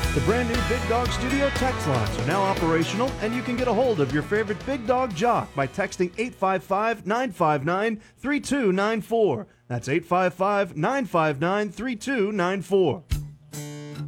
The brand new Big Dog Studio text lines are now operational, and you can get a hold of your favorite Big Dog jock by texting 855-959-3294. That's 855-959-3294.